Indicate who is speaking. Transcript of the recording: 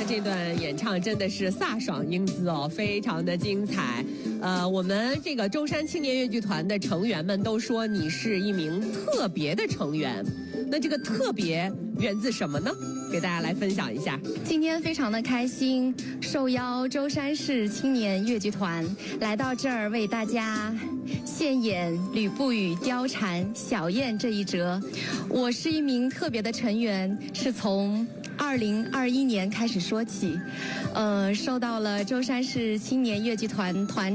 Speaker 1: 这段演唱真的是飒爽英姿哦，非常的精彩。我们这个舟山青年越剧团的成员们都说你是一名特别的成员，那这个特别源自什么呢？给大家来分享一下。
Speaker 2: 今天非常的开心，受邀舟山市青年越剧团来到这儿为大家献演吕不韦貂蝉小燕这一折。我是一名特别的成员，是从2021年开始说起，受到了舟山市青年越剧团